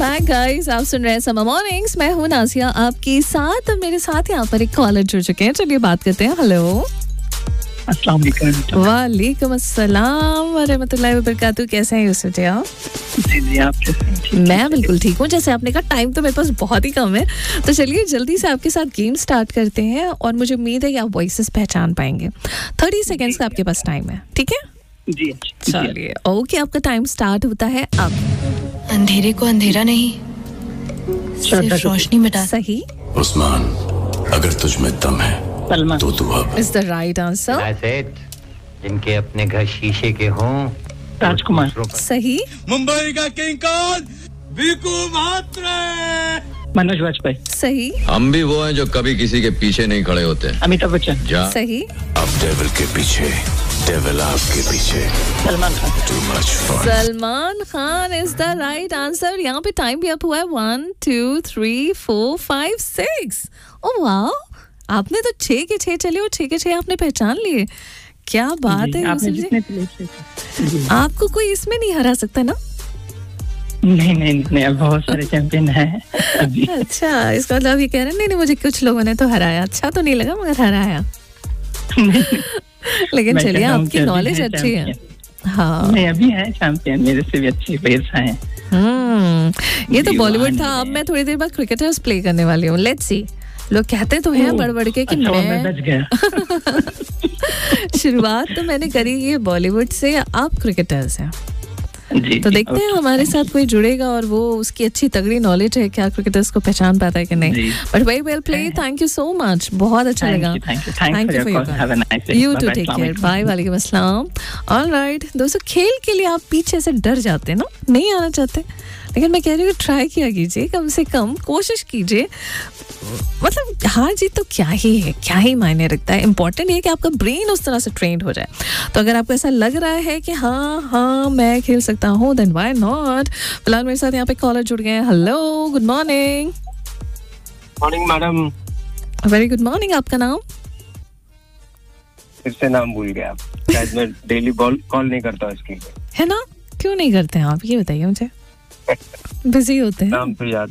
Back guys, आप सुन रहे हैं समर मॉर्निंग्स। मैं हूं नासिया आपके साथ। मेरे साथ यहाँ पर एक कॉलर जुड़ चुके हैं, चलिए बात करते हैं। हेलो, अस्सलाम वालेकुम। वालेकुम अस्सलाम व रहमतुल्लाहि व बरकातहू। कैसे हैं यूसुफ जी आप? जी आप कैसे हैं? मैं बिल्कुल ठीक हूँ। जैसे आपने कहा टाइम तो मेरे पास बहुत ही कम है, तो चलिए जल्दी से आपके साथ गेम स्टार्ट करते हैं और मुझे उम्मीद है कि आप वॉइसेस पहचान पाएंगे। 30 सेकेंड्स का आपके पास टाइम है, ठीक है? जी चलिए ओके, आपका टाइम स्टार्ट होता है अब। अंधेरे को अंधेरा नहीं, सिर्फ रोशनी मिटा। सही। उस्मान, अगर तुझ में दम है सलमान। तो तू अब इज द राइट आंसर। जिनके अपने घर शीशे के हों, राजकुमार। सही। मुंबई का किंग कौन? विकू मात्रे। मनोज वाजपेयी। सही। हम भी वो हैं जो कभी किसी के पीछे नहीं खड़े होते। अमिताभ बच्चन। जा सही। अब डेविल के पीछे, डेविल आपके पीछे। Salman Khan. Too much fun. Salman Khan is the right answer. यहाँ पे टाइम भी अप हुआ है। 1 2 3 4 5 6। ओह वाह, आपने तो 6 के 6 चले और 6 के 6 आपने पहचान लिए। क्या बात है आपने यूसुफ जितने जी, प्लेस से आपको कोई इसमें नहीं हरा सकता ना? नहीं अब बहुत सारे चैंपियन हैं अभी। अच्छा, इसका मतलब ये कह रहे हैं नहीं मुझे कुछ लोगों ने तो हराया। अच्छा तो नहीं लगा मगर हराया। लेकिन मैं चलिए कहता हूँ आपकी कि अभी नॉलेज है अच्छी है। champion। हाँ नहीं अभी है चैंपियन, मेरे से भी अच्छे प्लेयर्स हैं। ये तो बॉलीवुड था। दीवाने अब मैं थोड़ी देर बाद क्रिकेटर्स प्ले करने वाली हूँ। Let's see. लोग कहते तो हैं बढ़ बढ़ के कि अच्छा, मैं मैं बच गया। शुरुआत तो मैंने करी है बॉलीवुड से, आप क्रिकेटर्स हैं। जी तो देखते हैं हमारे साथ कोई जुड़ेगा और वो उसकी अच्छी तगड़ी नॉलेज है, क्या क्रिकेटर्स को पहचान पाता है कि नहीं। But very well play, thank you so much, बहुत अच्छा लगा। Thank you for you to take care, bye, वालेकुम अस्सलाम। ऑलराइट दोस्तों, खेल के लिए आप पीछे से डर जाते हैं ना, नहीं आना चाहते, लेकिन मैं कह रही हूँ ट्राई किया कीजिए, कम से कम कोशिश कीजिए। मतलब हार जीत तो क्या ही है, क्या ही मायने रखता है। इंपॉर्टेंट ये है कि आपका ब्रेन उस तरह से ट्रेंड हो जाए। तो अगर आपको ऐसा लग रहा है कि हाँ मैं खेल सकता हूँ, देन व्हाई नॉट। फिलहाल मेरे साथ यहाँ पे कॉलर जुड़ गए हैं। Hello, good morning. Morning madam. Very good morning. आपका नाम? फिर से नाम भूल गया। शायद मैं डेली कॉल नहीं करता इसकी, है ना? क्यों नहीं करते हैं आप, ये बताइए मुझे। बिजी होते हैं? नाम तो याद